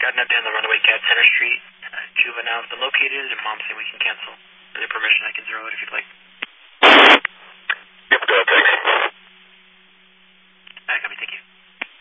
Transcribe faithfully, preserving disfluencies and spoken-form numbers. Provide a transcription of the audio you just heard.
got an update on the runaway cat, Center Street. Uh, Juvenile's been located, and Mom said we can cancel. For their permission, I can zero it if you'd like.